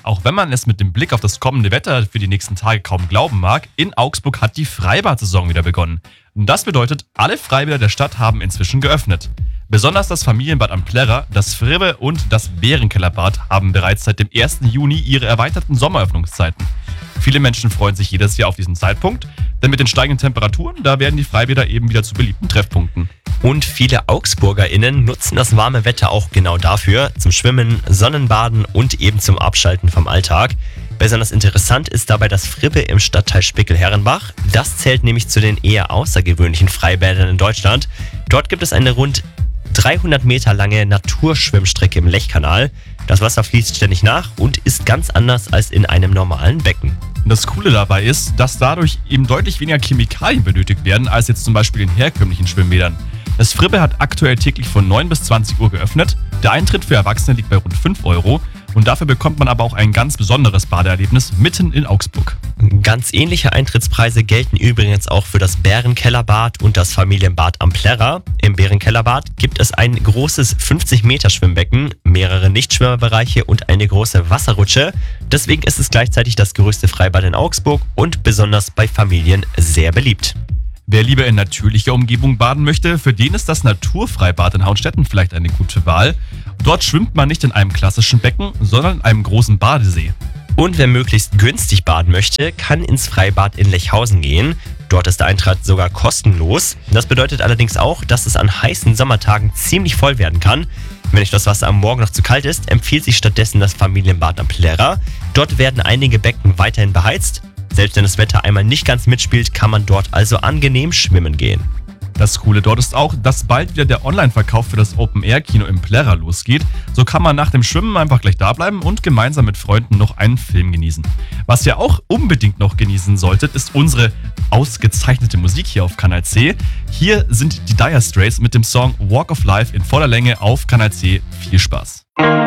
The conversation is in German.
Auch wenn man es mit dem Blick auf das kommende Wetter für die nächsten Tage kaum glauben mag, in Augsburg hat die Freibad-Saison wieder begonnen. Und das bedeutet, alle Freibäder der Stadt haben inzwischen geöffnet. Besonders das Familienbad am Plärrer, das Fribbe und das Bärenkellerbad haben bereits seit dem 1. Juni ihre erweiterten Sommeröffnungszeiten. Viele Menschen freuen sich jedes Jahr auf diesen Zeitpunkt, denn mit den steigenden Temperaturen, da werden die Freibäder eben wieder zu beliebten Treffpunkten. Und viele AugsburgerInnen nutzen das warme Wetter auch genau dafür, zum Schwimmen, Sonnenbaden und eben zum Abschalten vom Alltag. Besonders interessant ist dabei das Fribbe im Stadtteil Spickel-Herrenbach. Das zählt nämlich zu den eher außergewöhnlichen Freibädern in Deutschland. Dort gibt es eine rund 300 Meter lange Naturschwimmstrecke im Lechkanal. Das Wasser fließt ständig nach und ist ganz anders als in einem normalen Becken. Das Coole dabei ist, dass dadurch eben deutlich weniger Chemikalien benötigt werden, als jetzt zum Beispiel in herkömmlichen Schwimmbädern. Das Fribbe hat aktuell täglich von 9 bis 20 Uhr geöffnet. Der Eintritt für Erwachsene liegt bei rund 5 Euro. Und dafür bekommt man aber auch ein ganz besonderes Badeerlebnis mitten in Augsburg. Ganz ähnliche Eintrittspreise gelten übrigens auch für das Bärenkellerbad und das Familienbad am Plärrer. Im Bärenkellerbad gibt es ein großes 50-Meter-Schwimmbecken, mehrere Nichtschwimmerbereiche und eine große Wasserrutsche. Deswegen ist es gleichzeitig das größte Freibad in Augsburg und besonders bei Familien sehr beliebt. Wer lieber in natürlicher Umgebung baden möchte, für den ist das Naturfreibad in Hauenstetten vielleicht eine gute Wahl. Dort schwimmt man nicht in einem klassischen Becken, sondern in einem großen Badesee. Und wer möglichst günstig baden möchte, kann ins Freibad in Lechhausen gehen. Dort ist der Eintritt sogar kostenlos. Das bedeutet allerdings auch, dass es an heißen Sommertagen ziemlich voll werden kann. Wenn euch das Wasser am Morgen noch zu kalt ist, empfiehlt sich stattdessen das Familienbad am Plärrer. Dort werden einige Becken weiterhin beheizt. Selbst wenn das Wetter einmal nicht ganz mitspielt, kann man dort also angenehm schwimmen gehen. Das Coole dort ist auch, dass bald wieder der Online-Verkauf für das Open-Air-Kino im Plärrer losgeht. So kann man nach dem Schwimmen einfach gleich da bleiben und gemeinsam mit Freunden noch einen Film genießen. Was ihr auch unbedingt noch genießen solltet, ist unsere ausgezeichnete Musik hier auf Kanal C. Hier sind die Dire Straits mit dem Song Walk of Life in voller Länge auf Kanal C. Viel Spaß!